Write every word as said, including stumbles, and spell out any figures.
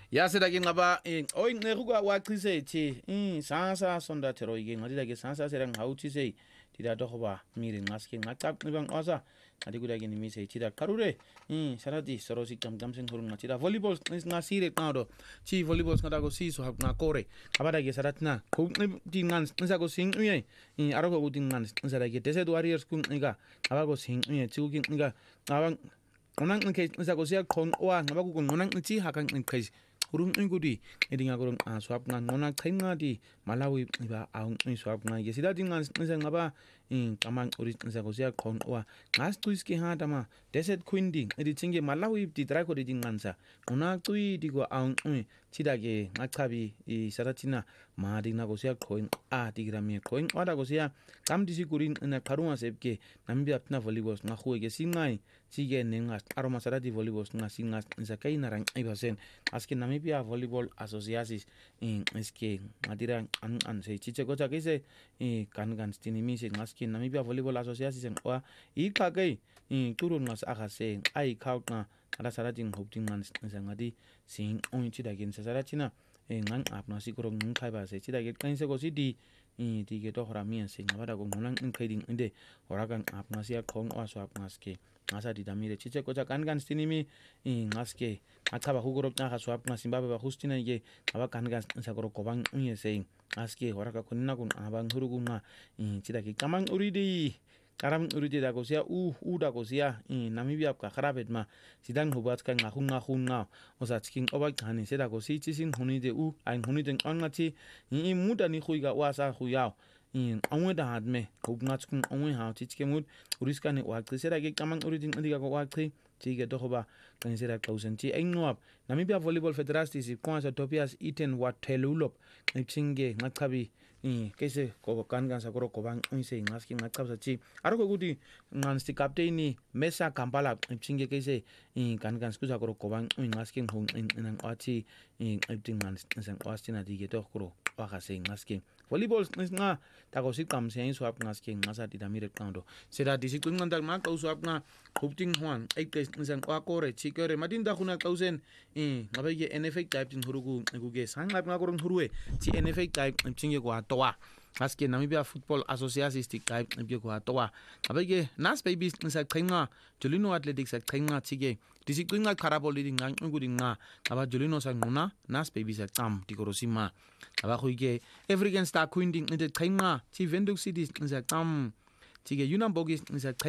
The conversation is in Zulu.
yaseda ke ngaba oyinqeku kwachise thi sasa sondathero ke ngadila ke sasa sera ngawuthise didato goba miri ngaske ngacaqqiba nqwasa ngathi kuda ke nimise ithida qarure sarati sorosi kamkam senkhulu ngathida volleyball ngasire qado chi volleyball ngada ko siso ngakore abada ke saratina qoqi ngans nsa ko sinquye aroko ukuthi ngans nsara ke desert warriors kunqika abako sinquye thi kunqika ngaba unanqike nsa ko siya qonqwa ngaba ku nqonanqithi hakanqiqhezi urunqikudi edinga ko nqaswa nqona qhenqadi malawi iba awunqiswa nqike sidathi nqanisa ngaba inqamang urinqisa ko siya qonqwa ngasicwiske hata ma desert quinding edithinge malawi di record edinqansa unaqwidi ko awunqi thida ke ngachabi isarathina madi na ko siya qonqa digrami qonqa ko siya qamdisi kurin ina qarunga sebke nambi apna volleyball ngakhwe ke sinqai sige nenga aroma sarati volleyball ngasinga insakaina rang ibasen aske Namibia Volleyball Association in eske madira an an se chiche ko ke se kan kan stinimi se ngaske Namibia Volleyball Association wa ikake turun ngas akase ai khawqa ala sarati ngopting man ngadi sing on chida gen saratina ngang apna sikoro ngkhaiba se chida ke kainse ko sidi i di ke to horamia se ngabada ko ngolang including inde horakan apna sia khong aswa ngaske ngasa di damire chiche ko kan kan stinimi ngaske achaba hugoro ka swap ngasimbabe ba hustina ye aba kan kan sakoro kobang uyese aske horaka kunna kun abang hurugunga chida ke kamang uridi karam uridi da ko sia u u da ko sia Namibia ka kharabet ma sidang hubat ka ngahunga hunga osa chiking oba khani seda ko si chisin hunide u ain hunide angati i muda ni khuiga wasa khuyao in onwe da hadme kubngat kun onwe ha chichke mud uriska ni wa chisera ke kamang uridi ndiga ko wa chi chige to hoba kansera kausenti engwap Namibia Volleyball Federation si kwanza topias iten watelulop ngichinge ngachabi i kese ko kan sakoro ko bang unse ngaski ngachabsa chi aroko kuti ngansti captain Mesa Kampala ngichinge kese i kan kan skuza ko ko bang ngaski ngong nang athi ngicing ngansti sang wastina dige to ko wakase ngaski volleyball nga tako siqamse yiswap ngaski ngasa didamire qando sera disiqinqanda maka uswap nga hopting hwan eight ngisang kwakore chikere madinda khuna qausen i ngabe ke N F A type tin huruku ngikuke sangap ngakoro nghuruwe ti N F A type ngichinge kwa towa aske Namibia Football Association type ngibye kwa towa ngabe ke nas babies ngisaqhenqa Jolino Athletics aqhenqa thike disiqinqa qarabo lidi ngangqukudi nga aba Jolino sanquna nas babies aqam dikorosima aba khoike African Star Quinding ngiqhenqa ti Windhoek City ngisaqam thike Unambogi ngisaqhenqa